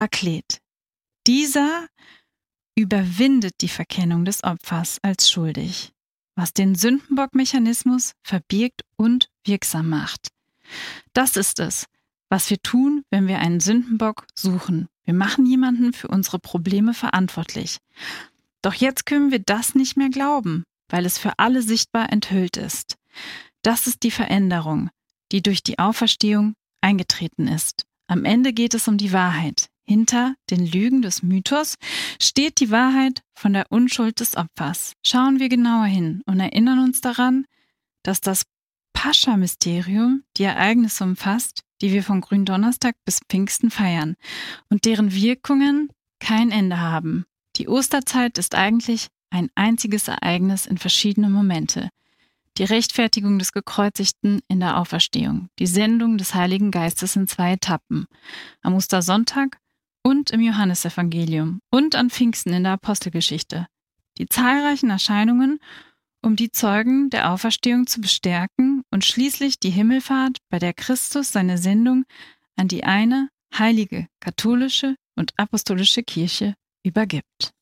Paraklet. Dieser überwindet die Verkennung des Opfers als schuldig, was den Sündenbock-Mechanismus verbirgt und wirksam macht. Das ist es, was wir tun, wenn wir einen Sündenbock suchen. Wir machen jemanden für unsere Probleme verantwortlich. Doch jetzt können wir das nicht mehr glauben, weil es für alle sichtbar enthüllt ist. Das ist die Veränderung, die durch die Auferstehung eingetreten ist. Am Ende geht es um die Wahrheit. Hinter den Lügen des Mythos steht die Wahrheit von der Unschuld des Opfers. Schauen wir genauer hin und erinnern uns daran, dass das Pascha-Mysterium die Ereignisse umfasst, die wir von Gründonnerstag bis Pfingsten feiern und deren Wirkungen kein Ende haben. Die Osterzeit ist eigentlich ein einziges Ereignis in verschiedene Momente. Die Rechtfertigung des Gekreuzigten in der Auferstehung, die Sendung des Heiligen Geistes in 2 Etappen, am Ostersonntag und im Johannesevangelium und an Pfingsten in der Apostelgeschichte. Die zahlreichen Erscheinungen, um die Zeugen der Auferstehung zu bestärken und schließlich die Himmelfahrt, bei der Christus seine Sendung an die eine heilige katholische und apostolische Kirche übergibt.